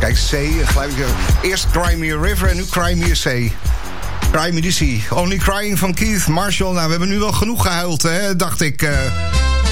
Kijk, C, gelijk. Eerst Cry Me a River en nu Cry Me a Sea. Cry Me the Sea. Only Crying van Keith Marshall. Nou, we hebben nu wel genoeg gehuild, hè, dacht ik.